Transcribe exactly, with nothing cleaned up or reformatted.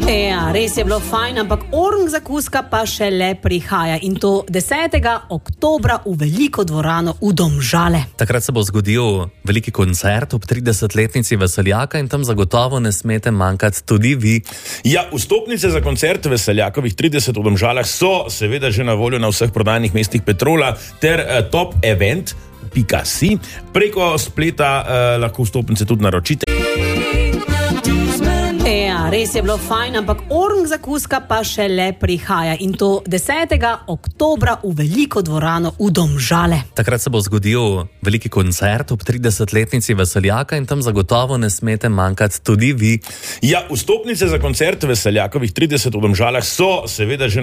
Ja, res je bilo fajn, ampak orng zakuska pa šele prihaja in to desetega oktobra v veliko dvorano v Domžale. Takrat se bo zgodil veliki koncert ob tridesetletnici Veseljaka in tam zagotovo ne smete manjkati tudi vi. Ja, vstopnice za koncert Veseljakovih trideset v Domžalah so seveda že na voljo na vseh prodajnih mestih Petrola ter uh, top event pika si. Preko spleta uh, lahko vstopnice tudi naročite. Ja, res je bilo fajn, ampak orng zakuska pa šele prihaja in to desetega oktobra v veliko dvorano v Domžale. Takrat se bo zgodil veliki koncert ob tridesetletnici Veseljaka in tam zagotovo ne smete manjkati tudi vi. Ja, vstopnice za koncert Veseljakovih trideset v Domžalah so seveda že